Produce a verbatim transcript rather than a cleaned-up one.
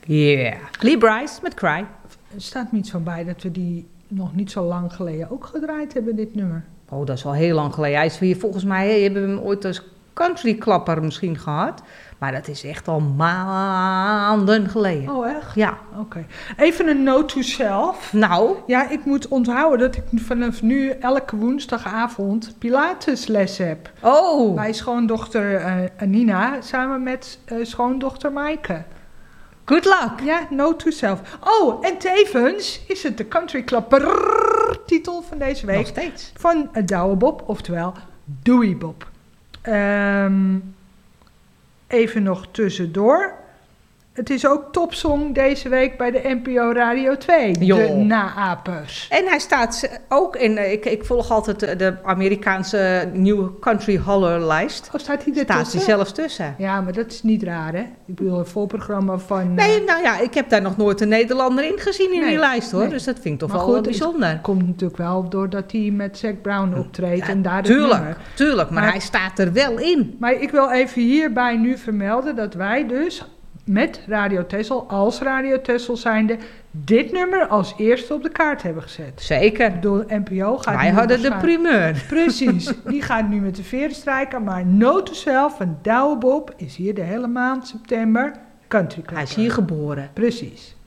Yeah. Lee Brice met Cry. Er staat niet zo bij dat we die nog niet zo lang geleden ook gedraaid hebben, dit nummer. Oh, dat is al heel lang geleden. Hij is hier volgens mij, hey, hebben we hem ooit als countryklapper misschien gehad. Maar dat is echt al maanden geleden. Oh, echt? Ja. Oké. Okay. Even een note to self. Nou? Ja, ik moet onthouden dat ik vanaf nu elke woensdagavond Pilatesles heb. Oh. Bij schoondochter uh, Nina samen met uh, schoondochter Maaike. Good luck. Ja, note to self. Oh, en tevens is het de Country Club titel van deze week. Nog steeds. Van Douwe Bob, oftewel Dewey Bob. Um, even nog tussendoor. Het is ook topsong deze week bij de N P O Radio twee. Jo. De naapers. En hij staat ook in, ik, ik volg altijd de, de Amerikaanse New Country Holler lijst. Oh, staat hij er Staat tussen? hij zelfs tussen. Ja, maar dat is niet raar, hè? Ik bedoel, een voorprogramma van... Nee, uh, nou ja, ik heb daar nog nooit een Nederlander in gezien in nee, die lijst, hoor. Nee. Dus dat vind ik toch maar wel goed, goed, bijzonder. Het komt natuurlijk wel doordat hij met Zac Brown optreedt Ja, en daar tuurlijk, nummer. tuurlijk, maar, Maar- hij staat er wel in. Maar ik wil even hierbij nu vermelden dat wij dus met Radio Texel, als Radio Texel zijnde, dit nummer als eerste op de kaart hebben gezet. Zeker. Door N P O gaat Wij nu hadden de waarschijnlijk- primeur. Precies, die gaat nu met de veren strijken, maar Note to Self van Douwe Bob is hier de hele maand september country club. Hij is hier geboren. Precies.